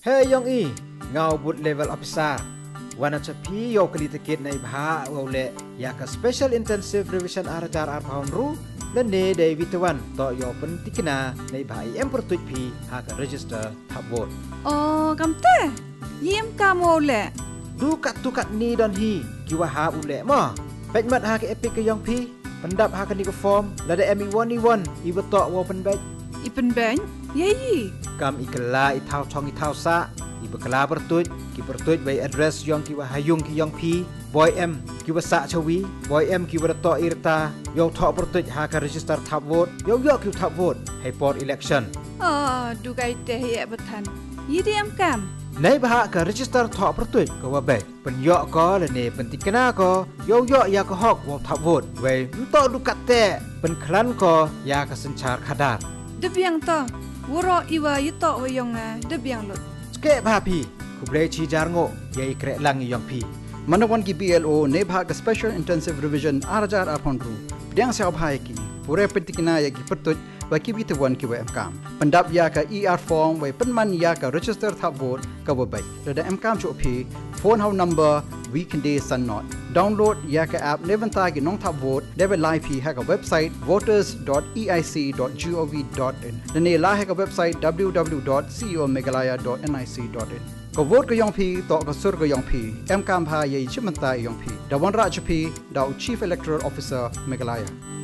Hey Yong E เงาบุตร level officer วันนั้นจะพี่โยกลิตกิจในภาเอาเละอยาก special intensive revision อาราจารย์พาวน์รู้และเนเดวิตวันต่อโยเป็นติกนาในภาเอ็มโปรตุยพีหาก register ทับโหวตอ๋อกำเต้ยิ้มกามโอเละดูกัดตุกัดนี้ดอนฮีกิว่าหาอุเละมั้งเป็ดมัดหากเอพิกยองพีปันดับหากนิกฟอร์มและได้มีวันอีวต่อวอเป็นเบ็ดอีเป็นแบงยัยกำอีกลาอีเท้าช่องอีเท้าซะอีบกลาประตุยกิประตุยไว้ address ยองกิว่าหายุงกิยองพีบอยเอ็มกิว่าสะชวีบอยเอ็มกิว่าต่ออีรตายองทอประตุยหาก register ทับโหวตยองคิวทับโหวตให้ปอด election ดูไกเตะเยบัทันยี่เดียมกำในบ้านก็ register ทอประตุยก็ว่าเบ็ดเป็นยอก็และเนี่ยเป็นติกนาก็ยอยากก็ฮอกวอทับโหวตไว้มต่อดูกัดแต่เป็นครั้นก็ยากสัญชาขดาดเดบียงต่อวรออีวายุต่อไว้ยองอ่ะเดบียงหลุดสเกะพาพีคุเบรชีจาร์โง่ยัยเกรลังยองพีมันวันกี BLO ในภาค Special Intensive Revision อาราจารย์อาพอนรูเพียงเสียบหายกีผู้เรียนเป็นติกนายกีประตุยไว้กีวิทวันกีไว้เอ็มกามบรรดาบยากับ ER form ไว้เป็นมันยากับ Register ทับโหวตกับว่าใบระดับเอ็มกามโจพีโฟนเฮา number weekend day sun not download ยากับแอปเนวันตากิน้องทับโหวตได้เป็นไลน์พีให้กับเว็บไซต์ voters.eic.gov.in และในไลน์ให้กับเว็บไซต์ www.ceomegalaya.nic.in ก็โหวตก็ยองพีต่อก็สุดก็ยองพีเอ็มกามพายชิมันตายยองพีดาวันราชพีดาว Chief Electoral Officer Meghalaya